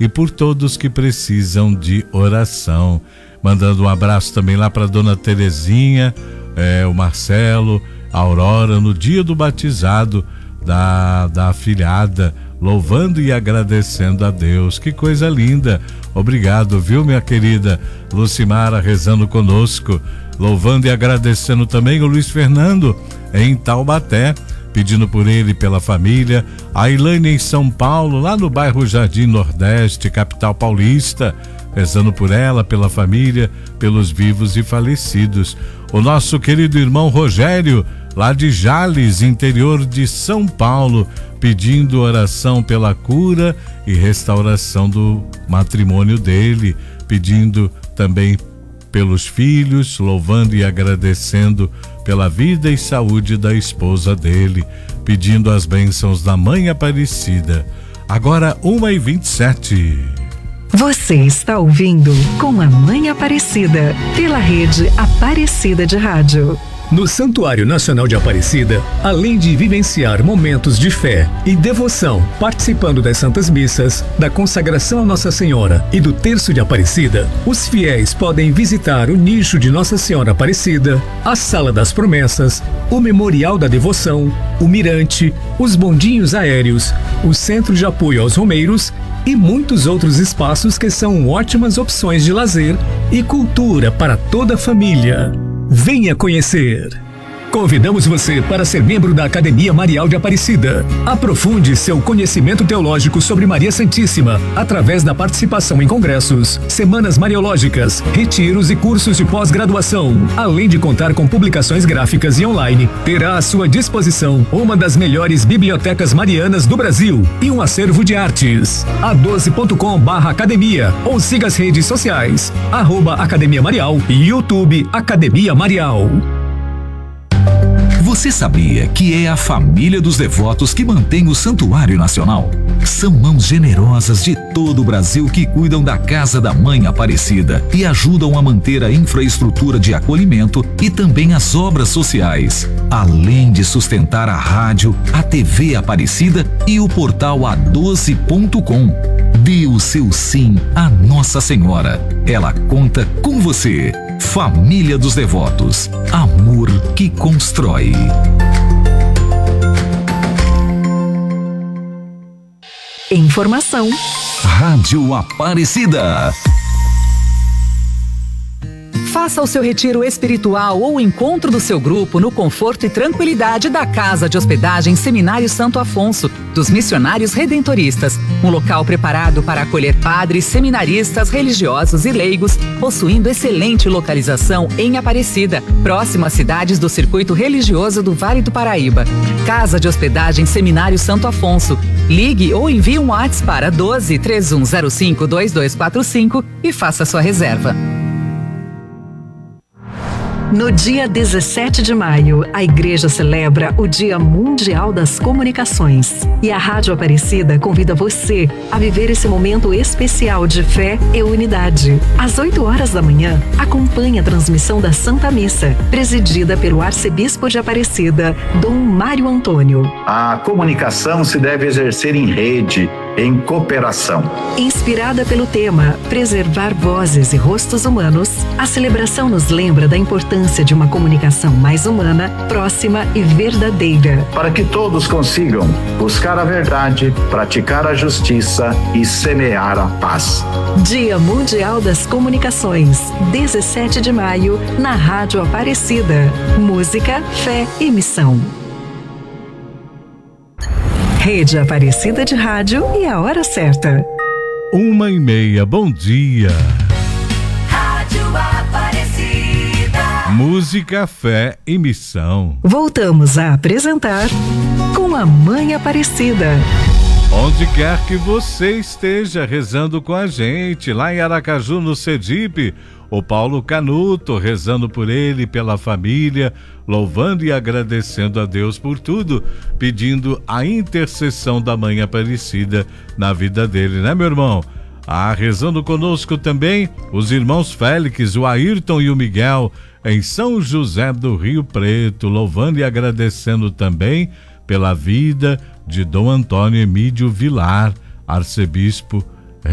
e por todos que precisam de oração. Mandando um abraço também lá para dona Terezinha, o Marcelo, a Aurora, no dia do batizado da afilhada, louvando e agradecendo a Deus. Que coisa linda. Obrigado, viu, minha querida Lucimara, rezando conosco, louvando e agradecendo também o Luiz Fernando em Taubaté, pedindo por ele e pela família. A Ilane em São Paulo, lá no bairro Jardim Nordeste, capital paulista, rezando por ela, pela família, pelos vivos e falecidos. O nosso querido irmão Rogério, lá de Jales, interior de São Paulo, pedindo oração pela cura e restauração do matrimônio dele, pedindo também pelos filhos, louvando e agradecendo pela vida e saúde da esposa dele, pedindo as bênçãos da Mãe Aparecida. Agora 1h27. Você está ouvindo Com a Mãe Aparecida, pela rede Aparecida de Rádio. No Santuário Nacional de Aparecida, além de vivenciar momentos de fé e devoção, participando das Santas Missas, da consagração a Nossa Senhora e do Terço de Aparecida, os fiéis podem visitar o nicho de Nossa Senhora Aparecida, a Sala das Promessas, o Memorial da Devoção, o Mirante, os bondinhos aéreos, o Centro de Apoio aos Romeiros e muitos outros espaços que são ótimas opções de lazer e cultura para toda a família. Venha conhecer! Convidamos você para ser membro da Academia Marial de Aparecida. Aprofunde seu conhecimento teológico sobre Maria Santíssima através da participação em congressos, semanas mariológicas, retiros e cursos de pós-graduação. Além de contar com publicações gráficas e online, terá à sua disposição uma das melhores bibliotecas marianas do Brasil e um acervo de artes. a12.com/academia ou siga as redes sociais @Academia Marial e YouTube Academia Marial. Você sabia que é a família dos devotos que mantém o Santuário Nacional? São mãos generosas de todo o Brasil que cuidam da Casa da Mãe Aparecida e ajudam a manter a infraestrutura de acolhimento e também as obras sociais, além de sustentar a rádio, a TV Aparecida e o portal a12.com. Dê o seu sim à Nossa Senhora. Ela conta com você. Família dos Devotos. Amor que constrói. Informação. Rádio Aparecida. Faça o seu retiro espiritual ou o encontro do seu grupo no conforto e tranquilidade da Casa de Hospedagem Seminário Santo Afonso, dos Missionários Redentoristas. Um local preparado para acolher padres, seminaristas, religiosos e leigos, possuindo excelente localização em Aparecida, próximo às cidades do Circuito Religioso do Vale do Paraíba. Casa de Hospedagem Seminário Santo Afonso. Ligue ou envie um WhatsApp para 12 3105 2245 e faça sua reserva. No dia 17 de maio, a Igreja celebra o Dia Mundial das Comunicações. E a Rádio Aparecida convida você a viver esse momento especial de fé e unidade. Às 8 horas da manhã, acompanhe a transmissão da Santa Missa, presidida pelo Arcebispo de Aparecida, Dom Mário Antônio. A comunicação se deve exercer em rede, em cooperação. Inspirada pelo tema Preservar Vozes e Rostos Humanos, a celebração nos lembra da importância de uma comunicação mais humana, próxima e verdadeira. Para que todos consigam buscar a verdade, praticar a justiça e semear a paz. Dia Mundial das Comunicações, 17 de maio, na Rádio Aparecida. Música, fé e missão. Rede Aparecida de Rádio e a hora certa. 1h30, bom dia. Rádio Aparecida. Música, fé e missão. Voltamos a apresentar Com a Mãe Aparecida. Onde quer que você esteja rezando com a gente, lá em Aracaju, no Sergipe, o Paulo Canuto rezando por ele, pela família, louvando e agradecendo a Deus por tudo, pedindo a intercessão da Mãe Aparecida na vida dele, né, meu irmão? Rezando conosco também os irmãos Félix, o Ayrton e o Miguel, em São José do Rio Preto, louvando e agradecendo também pela vida de Dom Antônio Emídio Vilar, arcebispo